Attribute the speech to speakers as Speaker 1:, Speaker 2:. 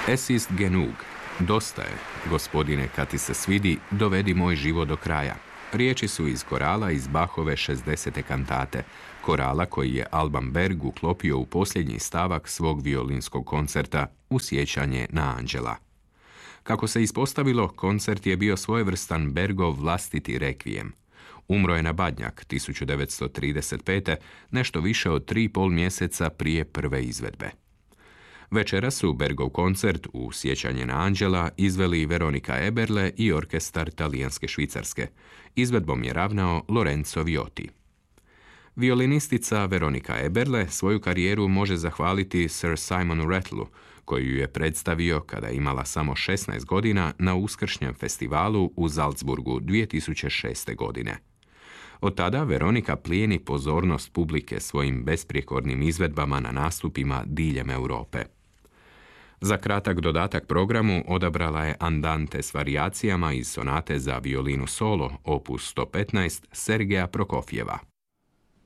Speaker 1: Es ist genug. Dosta je, gospodine, kad ti se svidi, dovedi moj život do kraja. Riječi su iz korala iz Bachove 60. kantate, korala koji je Alban Berg uklopio u posljednji stavak svog violinskog koncerta u sjećanje na anđela. Kako se ispostavilo, koncert je bio svojevrstan Bergov vlastiti rekvijem. Umro je na Badnjak 1935. nešto više od 3,5 mjeseca prije prve izvedbe. Večeras su Bergov koncert u sjećanje na anđela izveli Veronika Eberle i orkestar Talijanske Švicarske. Izvedbom je ravnao Lorenzo Viotti. Violinistica Veronika Eberle svoju karijeru može zahvaliti Sir Simonu Rattleu, koji ju je predstavio kada je imala samo 16 godina na uskršnjem festivalu u Salzburgu 2006. godine. Od tada Veronika plijeni pozornost publike svojim besprijekornim izvedbama na nastupima diljem Europe. Za kratak dodatak programu odabrala je Andante s varijacijama iz sonate za violinu solo opus 115 Sergeja Prokofjeva.